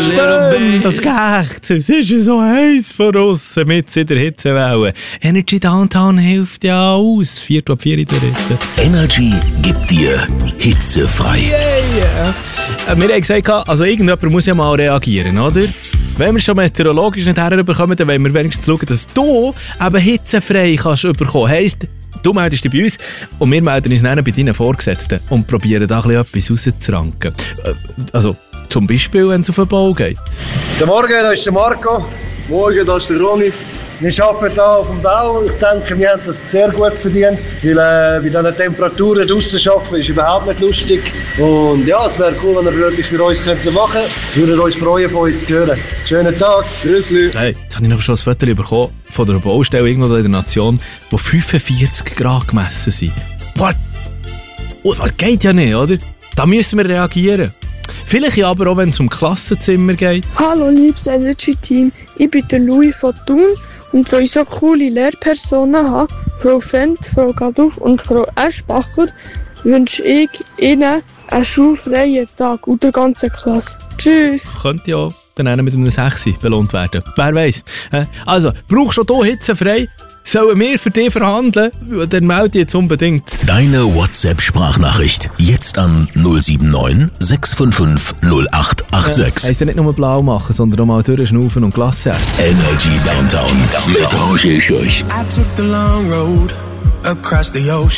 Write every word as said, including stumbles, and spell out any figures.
Stimmt, das geht. Es ist ja so heiß von aussen mit in der Hitzewelle. Energy Downtown hilft ja aus. Viertel ab vier in der Hitze. Energy gibt dir hitzefrei. Yeah, yeah. Wir haben gesagt, also irgendjemand muss ja mal reagieren, oder? Wenn wir schon meteorologisch nicht herbekommen, dann wollen wir wenigstens schauen, dass du eben hitzefrei kannst bekommen. Heisst, du meldest dich bei uns und wir melden uns dann bei deinen Vorgesetzten und probieren da etwas rauszuranken. Also zum Beispiel, wenn es auf den Bau geht. Guten Morgen, da ist der Marco. Morgen, da ist der Ronny. Wir arbeiten hier auf dem Bau. Ich denke, wir haben das sehr gut verdient. Weil äh, bei diesen Temperaturen draussen arbeiten ist überhaupt nicht lustig. Und ja, es wäre cool, wenn ihr wirklich für uns machen könntet. Wir würden uns freuen, von euch zu hören. Schönen Tag. Grüßli. Hey, jetzt habe ich noch schon ein Foto bekommen von der Baustelle irgendwo in der Nation, wo fünfundvierzig Grad gemessen sind. What? Oh, das geht ja nicht, oder? Da müssen wir reagieren. Vielleicht aber auch, wenn es um Klassenzimmer geht. Hallo, liebes Energy-Team. Ich bin der Louis von Thun. Und weil ich so coole Lehrpersonen habe, Frau Fendt, Frau Gaduff und Frau Eschbacher, wünsche ich Ihnen einen schulfreien Tag und der ganzen Klasse. Tschüss! Könnte ja dann mit einem sechs belohnt werden. Wer weiß. Also, brauchst du hier hitzefrei? Sollen wir für dich verhandeln? Dann melde dich jetzt unbedingt. Deine WhatsApp-Sprachnachricht jetzt an null sieben neun sechs fünf fünf null acht acht sechs. Ja, heisst ja nicht nur blau machen, sondern auch mal durchschnaufen und Glasse essen. Energy Downtown mit Roger Scheuch. I took the long road across the ocean.